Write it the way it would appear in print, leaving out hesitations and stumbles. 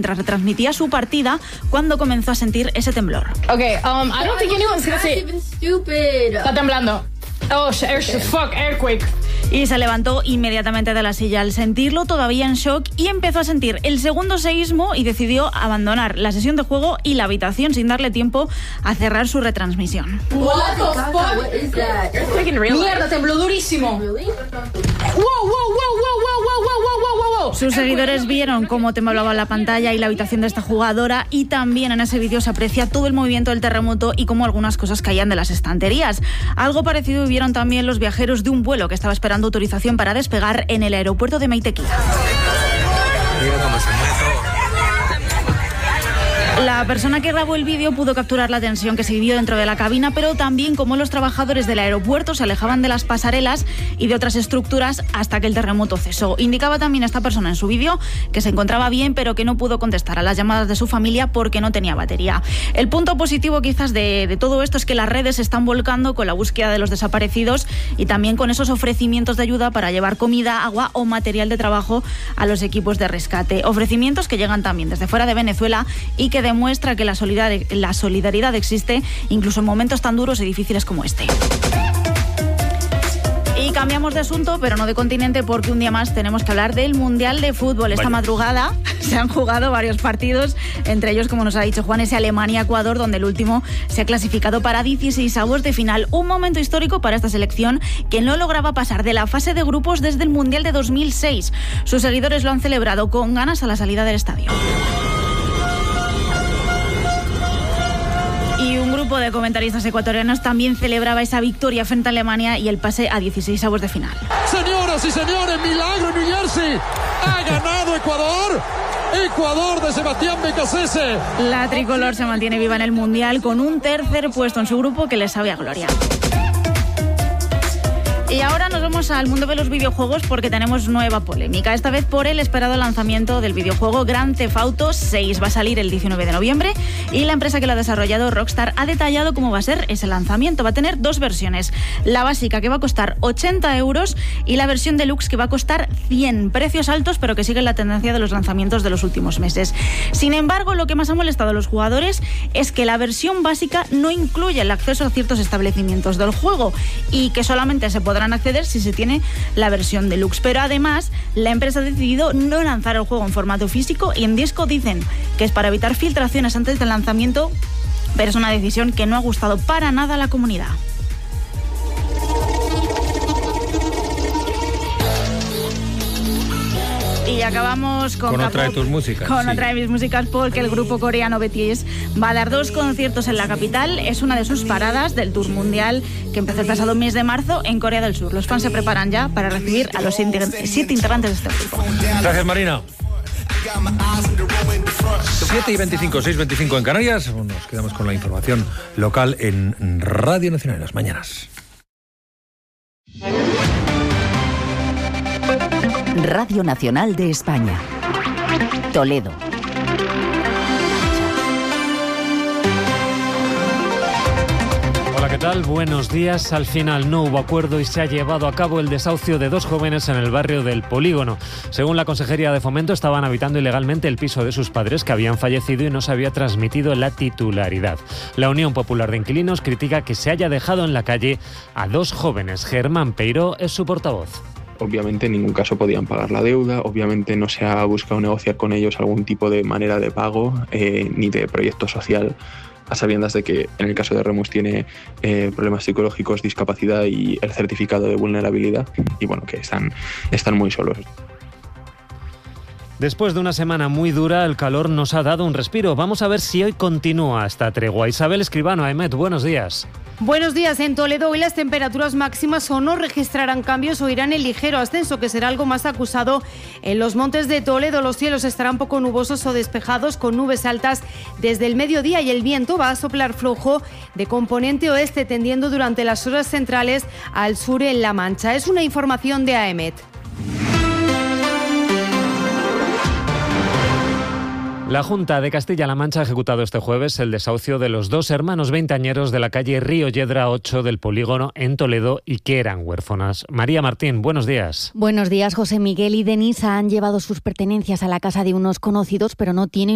mientras retransmitía su partida cuando comenzó a sentir ese temblor. Okay, I don't think anyone's gonna say stupid. Está temblando. Oh, earthquake. Y se levantó inmediatamente de la silla al sentirlo, todavía en shock, y empezó a sentir el segundo seísmo y decidió abandonar la sesión de juego y la habitación sin darle tiempo a cerrar su retransmisión. What the fuck? What is that? Mierda, tembló durísimo. Really? Wow. Sus seguidores vieron cómo temblaba la pantalla y la habitación de esta jugadora, y también en ese vídeo se aprecia todo el movimiento del terremoto y cómo algunas cosas caían de las estanterías. Algo parecido vivieron también los viajeros de un vuelo que estaba esperando autorización para despegar en el aeropuerto de Meitequía. Mira cómo se mueve todo. La persona que grabó el vídeo pudo capturar la tensión que se vivió dentro de la cabina, pero también cómo los trabajadores del aeropuerto se alejaban de las pasarelas y de otras estructuras hasta que el terremoto cesó. Indicaba también esta persona en su vídeo que se encontraba bien, pero que no pudo contestar a las llamadas de su familia porque no tenía batería. El punto positivo quizás de todo esto es que las redes se están volcando con la búsqueda de los desaparecidos y también con esos ofrecimientos de ayuda para llevar comida, agua o material de trabajo a los equipos de rescate. Ofrecimientos que llegan también desde fuera de Venezuela y que demuestra que la solidaridad existe incluso en momentos tan duros y difíciles como este. Y cambiamos de asunto, pero no de continente, porque un día más tenemos que hablar del Mundial de Fútbol. Esta madrugada se han jugado varios partidos, entre ellos, como nos ha dicho Juan, ese Alemania-Ecuador, donde el último se ha clasificado para 16avos de final. Un momento histórico para esta selección que no lograba pasar de la fase de grupos desde el Mundial de 2006. Sus seguidores lo han celebrado con ganas a la salida del estadio. Y un grupo de comentaristas ecuatorianos también celebraba esa victoria frente a Alemania y el pase a 16avos de final. Señoras y señores, milagro en New Jersey. Ha ganado Ecuador. Ecuador de Sebastián Becasese. La tricolor se mantiene viva en el Mundial con un tercer puesto en su grupo que le sabe a gloria. Y ahora nos vamos al mundo de los videojuegos porque tenemos nueva polémica, esta vez por el esperado lanzamiento del videojuego Grand Theft Auto 6. Va a salir el 19 de noviembre y la empresa que lo ha desarrollado, Rockstar, ha detallado cómo va a ser ese lanzamiento. Va a tener dos versiones, la básica, que va a costar 80 euros, y la versión deluxe, que va a costar 100. Precios altos, pero que siguen la tendencia de los lanzamientos de los últimos meses. Sin embargo, lo que más ha molestado a los jugadores es que la versión básica no incluye el acceso a ciertos establecimientos del juego y que solamente se podrán acceder si se tiene la versión deluxe. Pero además, la empresa ha decidido no lanzar el juego en formato físico y en disco. Dicen que es para evitar filtraciones antes del lanzamiento, pero es una decisión que no ha gustado para nada a la comunidad. Y acabamos con otra de tus músicas. Con otra de mis músicas, porque el grupo coreano BTS va a dar 2 conciertos en la capital. Es una de sus paradas del tour mundial que empezó el pasado mes de marzo en Corea del Sur. Los fans se preparan ya para recibir a los 7 integrantes de este grupo. Gracias, Marina. 7:25, 6:25 en Canarias. Nos quedamos con la información local en Radio Nacional en las mañanas. Radio Nacional de España. Toledo. Hola, ¿qué tal? Buenos días. Al final no hubo acuerdo y se ha llevado a cabo el desahucio de 2 jóvenes en el barrio del Polígono. Según la Consejería de Fomento, estaban habitando ilegalmente el piso de sus padres, que habían fallecido, y no se había transmitido la titularidad. La Unión Popular de Inquilinos critica que se haya dejado en la calle a 2 jóvenes. Germán Peiró es su portavoz. Obviamente en ningún caso podían pagar la deuda, obviamente no se ha buscado negociar con ellos algún tipo de manera de pago ni de proyecto social, a sabiendas de que en el caso de Remus tiene problemas psicológicos, discapacidad y el certificado de vulnerabilidad, y bueno, que están muy solos. Después de una semana muy dura, el calor nos ha dado un respiro. Vamos a ver si hoy continúa esta tregua. Isabel Escribano, Aemet, buenos días. Buenos días. En Toledo hoy las temperaturas máximas o no registrarán cambios o irán en ligero ascenso, que será algo más acusado en los montes de Toledo. Los cielos estarán poco nubosos o despejados, con nubes altas desde el mediodía, y el viento va a soplar flojo de componente oeste, tendiendo durante las horas centrales al sur en La Mancha. Es una información de Aemet. La Junta de Castilla-La Mancha ha ejecutado este jueves el desahucio de los 2 hermanos veinteañeros de la calle Río Yedra 8 del Polígono en Toledo y que eran huérfanas. María Martín, buenos días. Buenos días. José Miguel y Denisa han llevado sus pertenencias a la casa de unos conocidos, pero no tienen